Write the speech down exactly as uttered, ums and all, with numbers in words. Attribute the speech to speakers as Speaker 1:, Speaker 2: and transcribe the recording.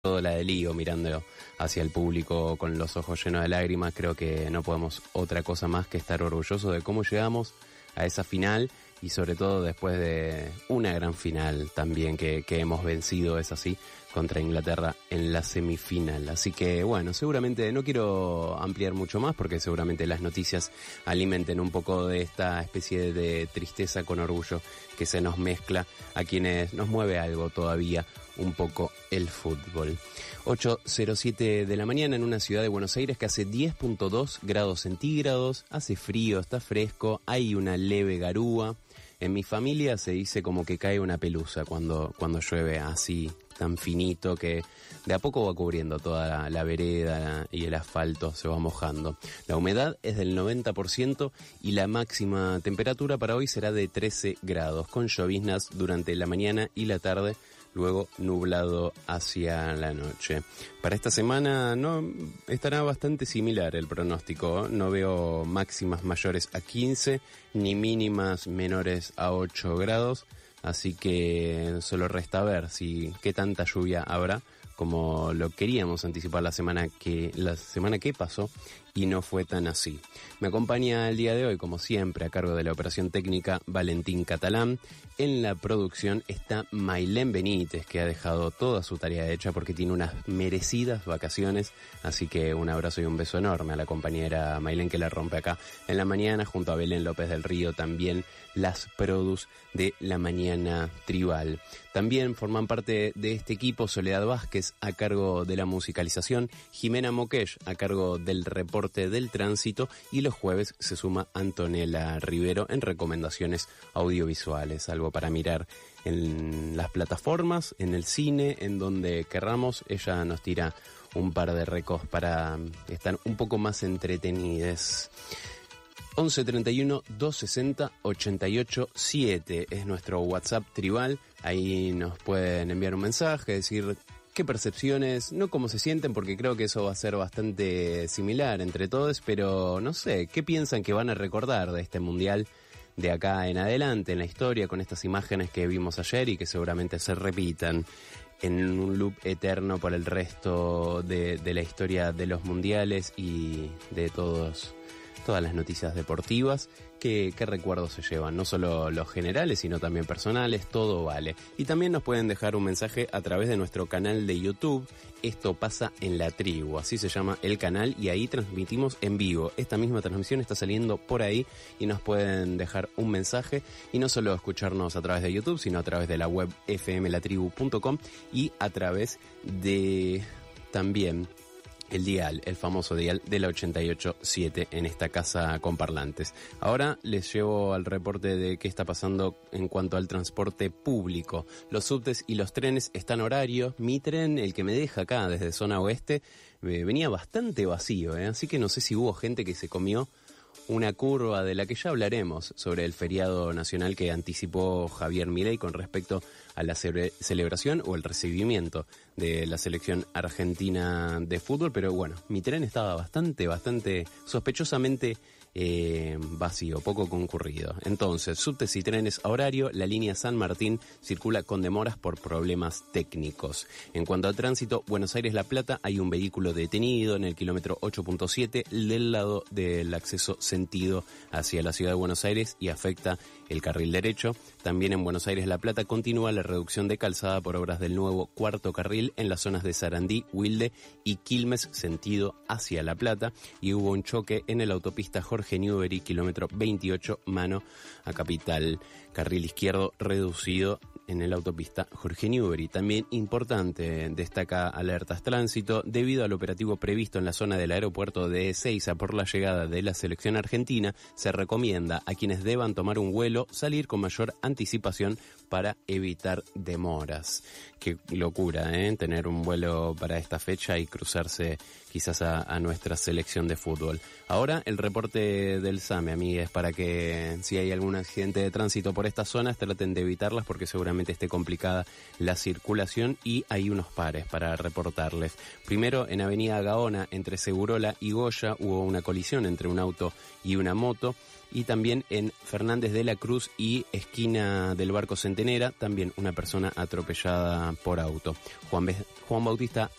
Speaker 1: todo la de Lío mirando hacia el público con los ojos llenos de lágrimas. Creo que no podemos otra cosa más que estar orgullosos de cómo llegamos a esa final y sobre todo después de una gran final también que, que hemos vencido, es así, contra Inglaterra en la semifinal. Así que bueno, seguramente no quiero ampliar mucho más porque seguramente las noticias alimenten un poco de esta especie de tristeza con orgullo que se nos mezcla a quienes nos mueve algo todavía un poco el fútbol. ocho cero siete de la mañana en una ciudad de Buenos Aires que hace diez punto dos grados centígrados, hace frío, está fresco, hay una leve garúa. En mi familia se dice como que cae una pelusa cuando, cuando llueve así, tan finito que de a poco va cubriendo toda la, la vereda y el asfalto, se va mojando. La humedad es del noventa por ciento y la máxima temperatura para hoy será de trece grados, con lloviznas durante la mañana y la tarde, luego nublado hacia la noche. Para esta semana no estará bastante similar el pronóstico. No veo máximas mayores a quince ni mínimas menores a ocho grados, así que solo resta ver si qué tanta lluvia habrá, como lo queríamos anticipar la semana que la semana que pasó y no fue tan así. Me acompaña el día de hoy, como siempre, a cargo de la operación técnica, Valentín Catalán. En la producción está Mailén Benítez, que ha dejado toda su tarea hecha porque tiene unas merecidas vacaciones, así que un abrazo y un beso enorme a la compañera Mailén, que la rompe acá en la mañana, junto a Belén López del Río, también las produs de La Mañana Tribal. También forman parte de este equipo Soledad Vázquez a cargo de la musicalización, Jimena Moquesh a cargo del reporte del tránsito y los jueves se suma Antonella Rivero en recomendaciones audiovisuales, algo para mirar en las plataformas, en el cine, en donde querramos. Ella nos tira un par de recos para estar un poco más entretenidas. once treinta y uno, doscientos sesenta, ochenta y ocho siete es nuestro WhatsApp tribal. Ahí nos pueden enviar un mensaje, decir qué percepciones, no cómo se sienten, porque creo que eso va a ser bastante similar entre todos, pero no sé, ¿qué piensan que van a recordar de este mundial de acá en adelante en la historia, con estas imágenes que vimos ayer y que seguramente se repitan en un loop eterno por el resto de, de la historia de los mundiales y de todos todas las noticias deportivas? ¿Qué, qué recuerdos se llevan? No solo los generales, sino también personales, todo vale. Y también nos pueden dejar un mensaje a través de nuestro canal de YouTube. Esto pasa en la tribu, así se llama el canal, y ahí transmitimos en vivo. Esta misma transmisión está saliendo por ahí y nos pueden dejar un mensaje, y no solo escucharnos a través de YouTube, sino a través de la web f m la tribu punto com y a través de también el dial, el famoso dial de la ochenta y ocho siete en esta casa con parlantes. Ahora les llevo al reporte de qué está pasando en cuanto al transporte público. Los subtes y los trenes están horarios. Mi tren, el que me deja acá desde zona oeste, eh, venía bastante vacío, ¿eh? Así que no sé si hubo gente que se comió una curva de la que ya hablaremos sobre el feriado nacional que anticipó Javier Milei con respecto a la ce- celebración o el recibimiento de la selección argentina de fútbol. Pero bueno, mi tren estaba bastante, bastante sospechosamente eh, vacío, poco concurrido. Entonces, subtes y trenes a horario. La línea San Martín circula con demoras por problemas técnicos. En cuanto al tránsito, Buenos Aires-La Plata, hay un vehículo detenido en el kilómetro ocho punto siete del lado del acceso sentido hacia la ciudad de Buenos Aires y afecta el carril derecho. También en Buenos Aires-La Plata continúa la reducción de calzada por obras del nuevo cuarto carril en las zonas de Sarandí, Wilde y Quilmes, sentido hacia La Plata, y hubo un choque en la autopista Jorge Newbery, kilómetro veintiocho, mano a Capital. Carril izquierdo reducido en la autopista Jorge Newbery. También importante, destaca alertas tránsito debido al operativo previsto en la zona del aeropuerto de Ezeiza por la llegada de la selección argentina. Se recomienda a quienes deban tomar un vuelo salir con mayor anticipación para evitar demoras. Qué locura, ¿eh? Tener un vuelo para esta fecha y cruzarse quizás a, a nuestra selección de fútbol. Ahora el reporte del SAME, amigues, para que si hay algún accidente de tránsito por estas zonas traten de evitarlas porque seguramente seguramente esté complicada la circulación y hay unos pares para reportarles. Primero, en Avenida Gaona, entre Segurola y Goya, hubo una colisión entre un auto y una moto. Y también en Fernández de la Cruz y esquina del Barco Centenera, también una persona atropellada por auto. Juan, Be- Juan Bautista